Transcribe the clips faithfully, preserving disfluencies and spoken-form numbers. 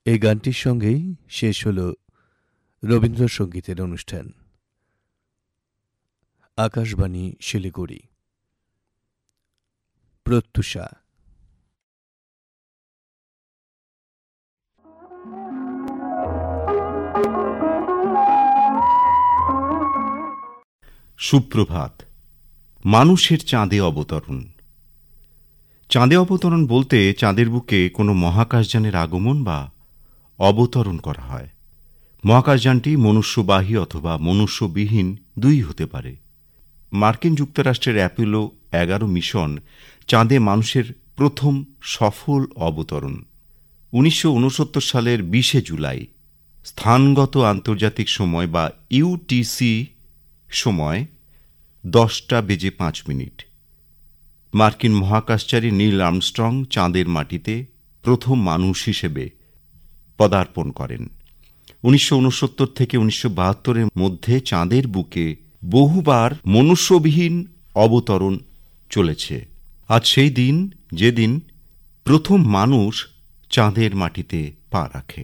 এই গানটির সঙ্গেই শেষ হল রবীন্দ্রসঙ্গীতের অনুষ্ঠান। আকাশবাণী শিলিগুড়ি। প্রত্যুষা। সুপ্রভাত। মানুষের চাঁদে অবতরণ। চাঁদে অবতরণ বলতে চাঁদের বুকে কোনো মহাকাশযানের আগমন বা অবতরণ করা হয়। মহাকাশযানটি মনুষ্যবাহী অথবা মনুষ্যবিহীন দুই হতে পারে। মার্কিন যুক্তরাষ্ট্রের অ্যাপোলো এগারো মিশন চাঁদে মানুষের প্রথম সফল অবতরণ। উনিশশো ঊনসত্তর সালের বিশে জুলাই স্থানগত আন্তর্জাতিক সময় বা ইউটিসি সময় দশটা বেজে পাঁচ মিনিট মার্কিন মহাকাশচারী নীল আর্মস্ট্রং চাঁদের মাটিতে প্রথম মানুষ হিসেবে পদার্পণ করেন। উনিশশো ঊনসত্তর থেকে উনিশশো বাহাত্তরের মধ্যে চাঁদের বুকে বহুবার মনুষ্যবিহীন অবতরণ চলেছে। আজ সেই দিন যেদিন প্রথম মানুষ চাঁদের মাটিতে পা রাখে।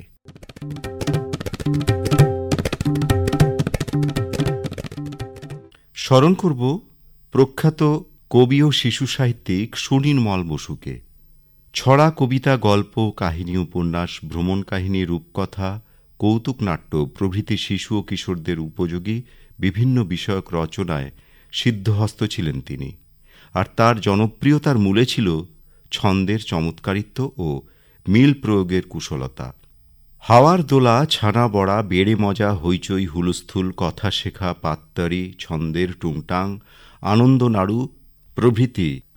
স্মরণ করব প্রখ্যাত কবি ও শিশু সাহিত্যিক সুনীলমল বসুকে। ছড়া, কবিতা, গল্প, কাহিনী, উপন্যাস, ভ্রমণ কাহিনী, রূপকথা, কৌতুক নাট্য প্রভৃতি শিশু ও কিশোরদের উপযোগী বিভিন্ন বিষয়ক রচনায় সিদ্ধহস্ত ছিলেন তিনি। আর তার জনপ্রিয়তার মূলে ছিল ছন্দের চমৎকারিত্ব ও মিল প্রয়োগের কুশলতা। হাওয়ার দোলা, ছানা বড়া, বেড়ে মজা, হইচই, হুলস্থুল, কথা শেখা, পাত্তারি, ছন্দের টুংটাং, আনন্দ নাড়ু প্রভৃতি